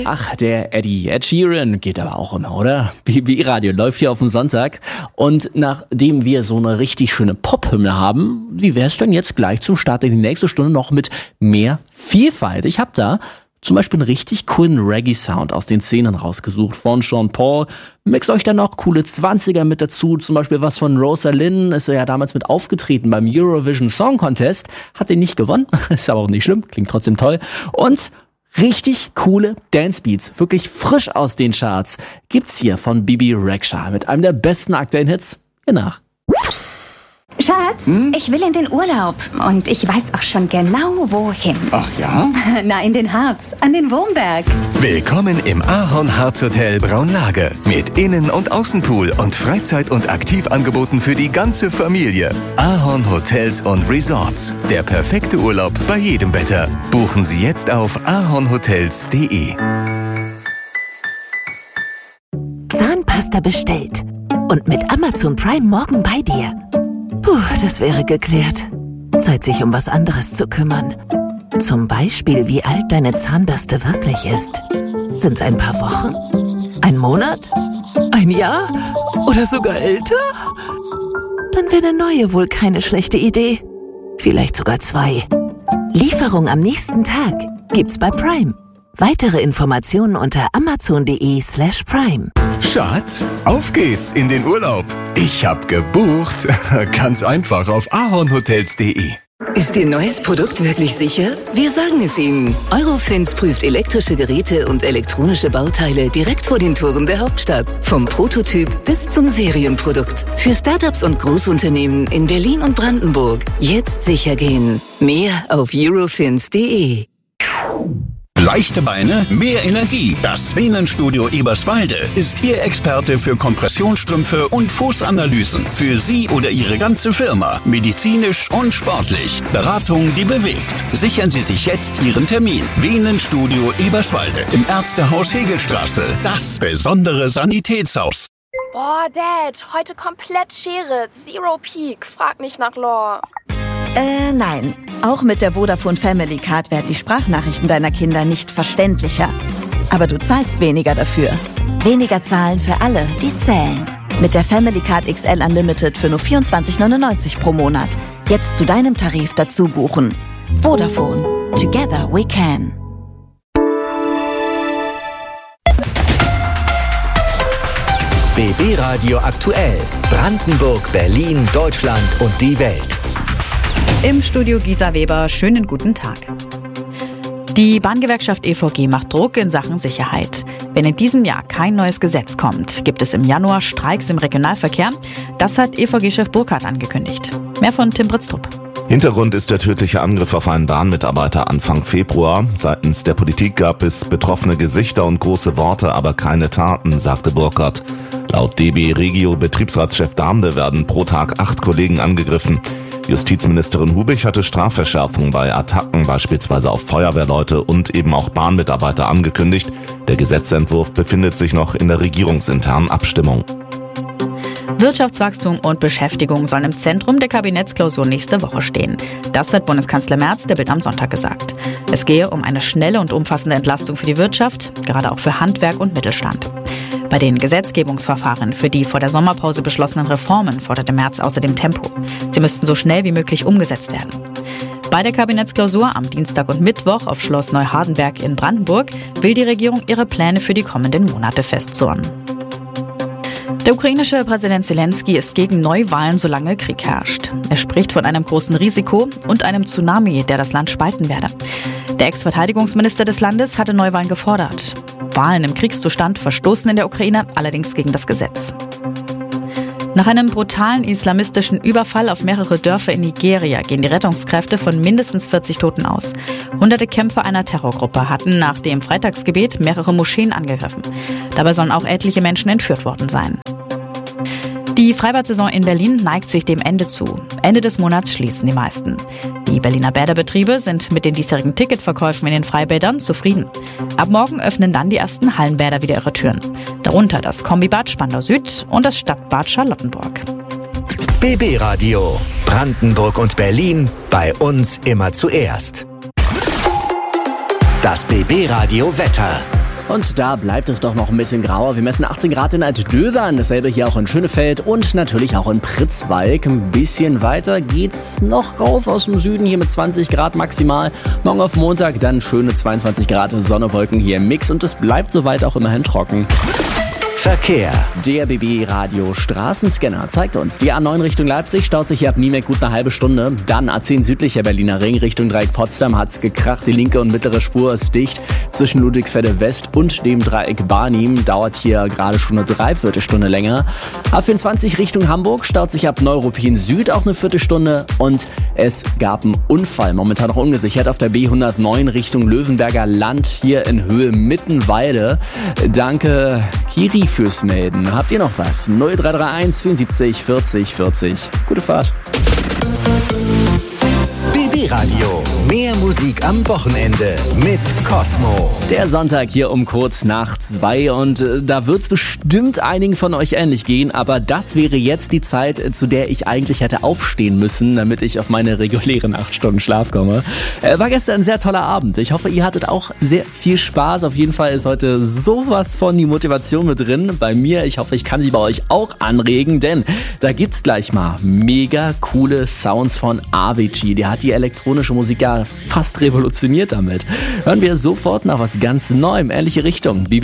Ach, der Eddie, Ed Sheeran geht aber auch immer, oder? BB-Radio läuft hier auf dem Sonntag. Und nachdem wir so eine richtig schöne Pop-Hymne haben, wie wär's denn jetzt gleich zum Start in die nächste Stunde noch mit mehr Vielfalt? Ich habe da zum Beispiel einen richtig coolen Reggae-Sound aus den Szenen rausgesucht von Sean Paul. Mix euch dann noch coole 20er mit dazu, zum Beispiel was von Rosa Lynn, ist ja damals mit aufgetreten beim Eurovision Song Contest, hat den nicht gewonnen, ist aber auch nicht schlimm, klingt trotzdem toll. Und richtig coole Dancebeats, wirklich frisch aus den Charts, gibt's hier von Bibi Rexha mit einem der besten aktuellen Hits. Hier nach. Schatz, ich will in den Urlaub und ich weiß auch schon genau, wohin. Ach ja? Na, in den Harz, an den Wurmberg. Willkommen im Ahorn-Harz Hotel Braunlage mit Innen- und Außenpool und Freizeit- und Aktivangeboten für die ganze Familie. Ahorn Hotels und Resorts. Der perfekte Urlaub bei jedem Wetter. Buchen Sie jetzt auf ahornhotels.de. Zahnpasta bestellt und mit Amazon Prime morgen bei dir. Puh, das wäre geklärt. Zeit, sich um was anderes zu kümmern. Zum Beispiel, wie alt deine Zahnbürste wirklich ist. Sind's ein paar Wochen? Ein Monat? Ein Jahr? Oder sogar älter? Dann wäre eine neue wohl keine schlechte Idee. Vielleicht sogar 2. Lieferung am nächsten Tag gibt's bei Prime. Weitere Informationen unter amazon.de/prime. Schatz, auf geht's in den Urlaub. Ich hab gebucht. Ganz einfach auf ahornhotels.de. Ist Ihr neues Produkt wirklich sicher? Wir sagen es Ihnen. Eurofins prüft elektrische Geräte und elektronische Bauteile direkt vor den Toren der Hauptstadt. Vom Prototyp bis zum Serienprodukt. Für Startups und Großunternehmen in Berlin und Brandenburg. Jetzt sicher gehen. Mehr auf eurofins.de. Leichte Beine, mehr Energie. Das Venenstudio Eberswalde ist Ihr Experte für Kompressionsstrümpfe und Fußanalysen. Für Sie oder Ihre ganze Firma. Medizinisch und sportlich. Beratung, die bewegt. Sichern Sie sich jetzt Ihren Termin. Venenstudio Eberswalde im Ärztehaus Hegelstraße. Das besondere Sanitätshaus. Boah, Dad, heute komplett Schere. Zero Peak. Frag nicht nach Lore. Nein. Auch mit der Vodafone Family Card werden die Sprachnachrichten deiner Kinder nicht verständlicher. Aber du zahlst weniger dafür. Weniger zahlen für alle, die zählen. Mit der Family Card XL Unlimited für nur 24,99 pro Monat. Jetzt zu deinem Tarif dazu buchen. Vodafone. Together we can. BB Radio aktuell. Brandenburg, Berlin, Deutschland und die Welt. Im Studio Gisa Weber, schönen guten Tag. Die Bahngewerkschaft EVG macht Druck in Sachen Sicherheit. Wenn in diesem Jahr kein neues Gesetz kommt, gibt es im Januar Streiks im Regionalverkehr. Das hat EVG-Chef Burkhardt angekündigt. Mehr von Tim Britztrup. Hintergrund ist der tödliche Angriff auf einen Bahnmitarbeiter Anfang Februar. Seitens der Politik gab es betroffene Gesichter und große Worte, aber keine Taten, sagte Burkhardt. Laut DB Regio Betriebsratschef Damde werden pro Tag 8 Kollegen angegriffen. Justizministerin Hubich hatte Strafverschärfungen bei Attacken, beispielsweise auf Feuerwehrleute und eben auch Bahnmitarbeiter angekündigt. Der Gesetzentwurf befindet sich noch in der regierungsinternen Abstimmung. Wirtschaftswachstum und Beschäftigung sollen im Zentrum der Kabinettsklausur nächste Woche stehen. Das hat Bundeskanzler Merz der Bild am Sonntag gesagt. Es gehe um eine schnelle und umfassende Entlastung für die Wirtschaft, gerade auch für Handwerk und Mittelstand. Bei den Gesetzgebungsverfahren für die vor der Sommerpause beschlossenen Reformen forderte Merz außerdem Tempo. Sie müssten so schnell wie möglich umgesetzt werden. Bei der Kabinettsklausur am Dienstag und Mittwoch auf Schloss Neuhardenberg in Brandenburg will die Regierung ihre Pläne für die kommenden Monate festzurren. Der ukrainische Präsident Zelensky ist gegen Neuwahlen, solange Krieg herrscht. Er spricht von einem großen Risiko und einem Tsunami, der das Land spalten werde. Der Ex-Verteidigungsminister des Landes hatte Neuwahlen gefordert. Wahlen im Kriegszustand verstoßen in der Ukraine allerdings gegen das Gesetz. Nach einem brutalen islamistischen Überfall auf mehrere Dörfer in Nigeria gehen die Rettungskräfte von mindestens 40 Toten aus. Hunderte Kämpfer einer Terrorgruppe hatten nach dem Freitagsgebet mehrere Moscheen angegriffen. Dabei sollen auch etliche Menschen entführt worden sein. Die Freibad-Saison in Berlin neigt sich dem Ende zu. Ende des Monats schließen die meisten. Die Berliner Bäderbetriebe sind mit den diesjährigen Ticketverkäufen in den Freibädern zufrieden. Ab morgen öffnen dann die ersten Hallenbäder wieder ihre Türen. Darunter das Kombibad Spandau Süd und das Stadtbad Charlottenburg. BB Radio. Brandenburg und Berlin. Bei uns immer zuerst. Das BB Radio Wetter. Und da bleibt es doch noch ein bisschen grauer. Wir messen 18 Grad in Altdöbern, dasselbe hier auch in Schönefeld und natürlich auch in Pritzwalk. Ein bisschen weiter geht's noch rauf aus dem Süden, hier mit 20 Grad maximal. Morgen auf Montag dann schöne 22 Grad Sonne, Wolken hier im Mix und es bleibt soweit auch immerhin trocken. Verkehr. Der BB Radio Straßenscanner zeigt uns, die A9 Richtung Leipzig staut sich hier ab Niemek gut eine halbe Stunde. Dann A10 südlicher Berliner Ring Richtung Dreieck Potsdam hat's gekracht. Die linke und mittlere Spur ist dicht. Zwischen Ludwigsfelde West und dem Dreieck Barnim dauert hier gerade schon eine Dreiviertelstunde länger. A24 Richtung Hamburg staut sich ab Neuruppin Süd auch eine Viertelstunde. Und es gab einen Unfall, momentan noch ungesichert, auf der B109 Richtung Löwenberger Land hier in Höhe Mittenwalde. Danke Kiri fürs Melden. Habt ihr noch was? 0331 74 40 40. Gute Fahrt. BB Radio. Mehr Musik am Wochenende mit Cosmo. Der Sonntag hier um kurz nach 2 und da wird's bestimmt einigen von euch ähnlich gehen, aber das wäre jetzt die Zeit, zu der ich eigentlich hätte aufstehen müssen, damit ich auf meine regulären 8 Stunden Schlaf komme. War gestern ein sehr toller Abend. Ich hoffe, ihr hattet auch sehr viel Spaß. Auf jeden Fall ist heute sowas von die Motivation mit drin. Bei mir, ich hoffe, ich kann sie bei euch auch anregen, denn da gibt's gleich mal mega coole Sounds von Avicii. Der hat die elektronische Musik ja fast revolutioniert damit. Hören wir sofort nach was ganz Neuem, ähnliche Richtung.